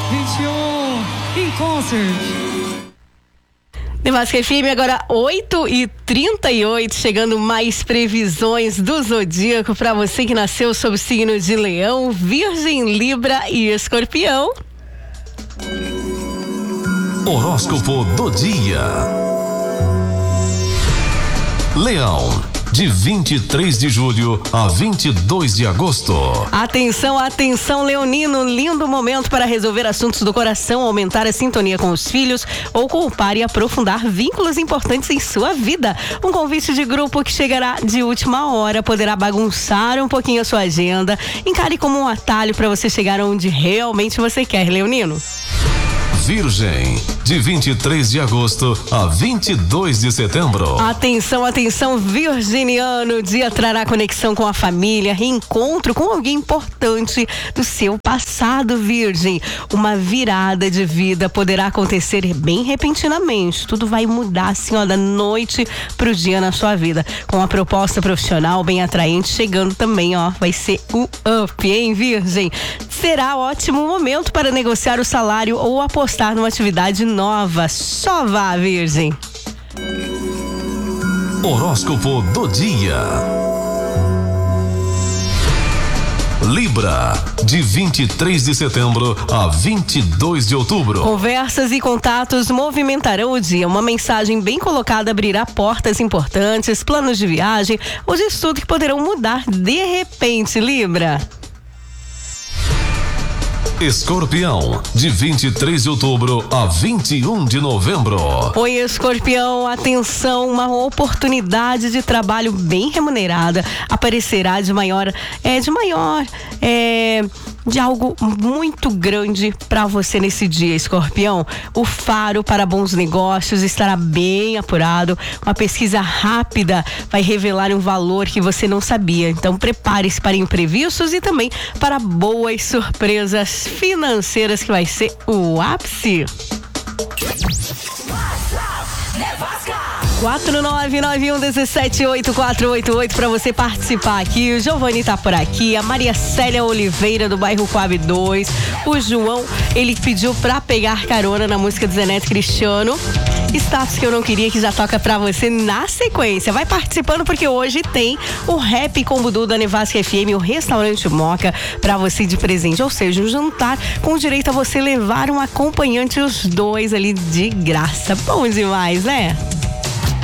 21 in concert. Nevasca FM, agora 8h38, chegando mais previsões do zodíaco para você que nasceu sob o signo de Leão, Virgem, Libra e Escorpião. Horóscopo do dia. Leão, de 23 de julho a 22 de agosto. Atenção, atenção, leonino, lindo momento para resolver assuntos do coração, aumentar a sintonia com os filhos ou com o par e aprofundar vínculos importantes em sua vida. Um convite de grupo que chegará de última hora, poderá bagunçar um pouquinho a sua agenda. Encare como um atalho para você chegar onde realmente você quer, leonino. Virgem, de 23 de agosto a 22 de setembro. Atenção, atenção, virginiano, o dia trará conexão com a família, reencontro com alguém importante do seu passado, Virgem. Uma virada de vida poderá acontecer bem repentinamente, tudo vai mudar assim, ó, da noite pro dia na sua vida, com uma proposta profissional bem atraente chegando também, ó, vai ser um up, hein, Virgem? Será ótimo momento para negociar o salário ou apostar numa atividade nova. Só vá, Virgem. Horóscopo do dia. Libra, de 23 de setembro a 22 de outubro. Conversas e contatos movimentarão o dia. Uma mensagem bem colocada abrirá portas importantes, planos de viagem ou de estudo que poderão mudar de repente, Libra. Escorpião, de 23 de outubro a 21 de novembro. Oi, Escorpião, atenção, uma oportunidade de trabalho bem remunerada aparecerá de algo muito grande para você nesse dia, Escorpião. O faro para bons negócios estará bem apurado. Uma pesquisa rápida vai revelar um valor que você não sabia. Então prepare-se para imprevistos e também para boas surpresas financeiras, que vai ser o ápice. 499-178-488 para você participar aqui. O Giovanni tá por aqui, a Maria Célia Oliveira do bairro Coab 2, o João, ele pediu pra pegar carona na música do Zeneto Cristiano, Status que eu não queria, que já toca pra você na sequência. Vai participando porque hoje tem o Rap com Budu da Nevasca FM, o Restaurante Moca, pra você de presente, ou seja, um jantar com direito a você levar um acompanhante, os dois ali de graça. Bom demais, né?